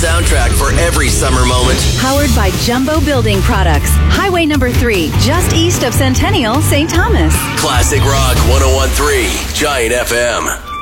soundtrack for every summer moment. Powered by Jumbo Building Products. Highway number 3, just east of Centennial, St. Thomas. Classic Rock 101.3, Giant FM.